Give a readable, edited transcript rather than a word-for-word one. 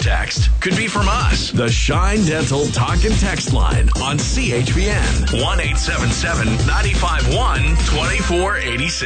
text could be from us. The Shine Dental Talk and Text line on CHPN 1-877-951-2486.